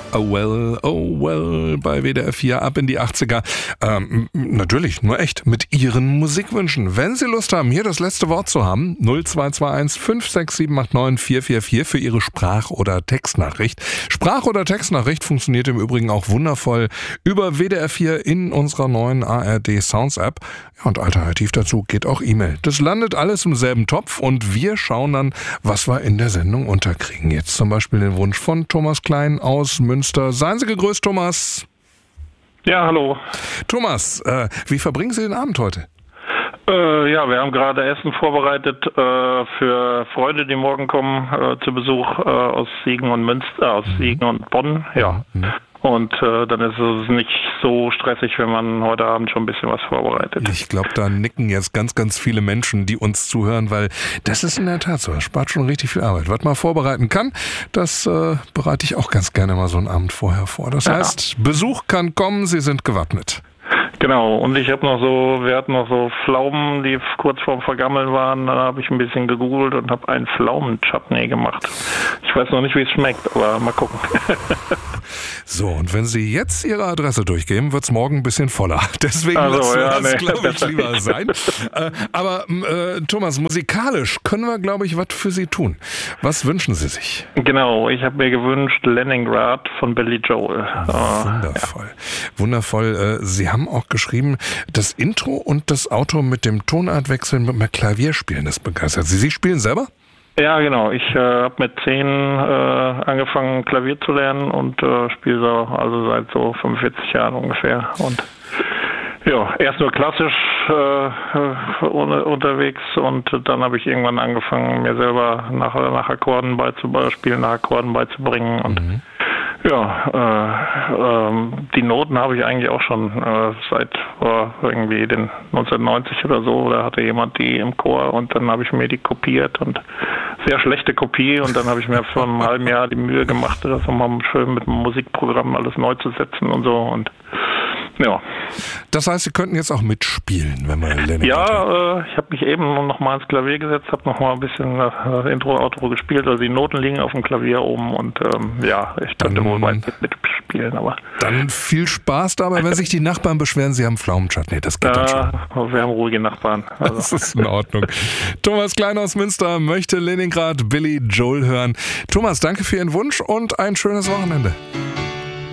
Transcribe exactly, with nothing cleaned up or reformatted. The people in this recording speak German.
Oh well, oh well, bei W D R vier ab in die achtziger. Ähm, natürlich, nur echt, mit Ihren Musikwünschen. Wenn Sie Lust haben, hier das letzte Wort zu haben, null zwei zwei eins fünf sechs sieben acht neun vier vier vier für Ihre Sprach- oder Textnachricht. Sprach- oder Textnachricht funktioniert im Übrigen auch wundervoll über W D R vier in unserer neuen A R D Sounds App. Ja, und alternativ dazu geht auch E-Mail. Das landet alles im selben Topf und wir schauen dann, was wir in der Sendung unterkriegen. Jetzt zum Beispiel den Wunsch von Thomas Klein aus Münster. Seien Sie gegrüßt, Thomas. Ja, hallo. Thomas, äh, wie verbringen Sie den Abend heute? Äh, ja, wir haben gerade Essen vorbereitet äh, für Freunde, die morgen kommen äh, zu Besuch äh, aus Siegen und Münster, äh, aus mhm. Siegen und Bonn. Ja. Mhm. Und äh, dann ist es nicht so stressig, wenn man heute Abend schon ein bisschen was vorbereitet. Ich glaube, da nicken jetzt ganz, ganz viele Menschen, die uns zuhören, weil das ist in der Tat so. Das spart schon richtig viel Arbeit. Was man vorbereiten kann, das äh, bereite ich auch ganz gerne mal so einen Abend vorher vor. Das ja. heißt, Besuch kann kommen, Sie sind gewappnet. Genau, und ich habe noch so, wir hatten noch so Pflaumen, die kurz vorm Vergammeln waren. Dann habe ich ein bisschen gegoogelt und habe einen Pflaumen-Chutney gemacht. Ich weiß noch nicht, wie es schmeckt, aber mal gucken. So, und wenn Sie jetzt Ihre Adresse durchgeben, wird es morgen ein bisschen voller. Deswegen also, lassen wir ja, das, nee, glaube ich, lieber sein. äh, aber äh, Thomas, musikalisch können wir, glaube ich, was für Sie tun. Was wünschen Sie sich? Genau, ich habe mir gewünscht Leningrad von Billy Joel. Wundervoll. Ja. Wundervoll. Sie haben auch geschrieben, das Intro und das Outro mit dem Tonartwechsel mit dem Klavierspielen, das begeistert Sie. Sie spielen selber? Ja, genau. Ich äh, habe mit zehn äh, angefangen, Klavier zu lernen und äh, spiele so, also seit so fünfundvierzig Jahren ungefähr. Und ja, erst nur klassisch äh, unterwegs und dann habe ich irgendwann angefangen, mir selber nach, nach Akkorden beizuspielen, nach Akkorden beizubringen und mhm. Ja, äh, äh, die Noten habe ich eigentlich auch schon äh, seit äh, irgendwie den neunzehnhundertneunzig oder so. Da hatte jemand die im Chor und dann habe ich mir die kopiert und sehr schlechte Kopie und dann habe ich mir vor einem halben Jahr die Mühe gemacht, das nochmal schön mit dem Musikprogramm alles neu zu setzen und so und ja. Das heißt, Sie könnten jetzt auch mitspielen, wenn man lernen Ja, äh, ich habe mich eben noch mal ins Klavier gesetzt, habe noch mal ein bisschen äh, Intro, Outro gespielt. Also die Noten liegen auf dem Klavier oben und ähm, ja, ich könnte wohl weit mitspielen. Aber dann viel Spaß dabei, wenn sich die Nachbarn beschweren, sie haben Pflaumenchutney. Das geht äh, dann schon. Wir haben ruhige Nachbarn. Also. Das ist in Ordnung. Thomas Klein aus Münster möchte Leningrad Billy Joel hören. Thomas, danke für Ihren Wunsch und ein schönes Wochenende.